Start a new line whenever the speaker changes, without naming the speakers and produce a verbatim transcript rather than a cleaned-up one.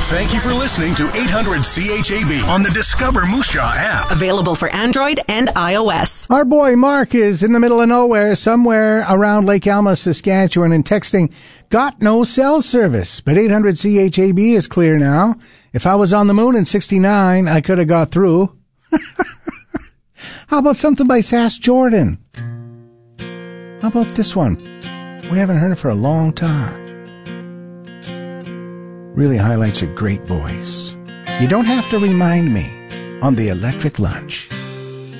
Thank you for listening to eight hundred C H A B on the Discover Moose Jaw app.
Available for Android and iOS.
Our boy Mark is in the middle of nowhere, somewhere around Lake Alma, Saskatchewan, and texting, got no cell service. But eight hundred C H A B is clear now. If I was on the moon in sixty-nine, I could have got through. How about something by Sass Jordan? How about this one? We haven't heard it for a long time. Really highlights a great voice. You don't have to remind me on the Electric Lunch.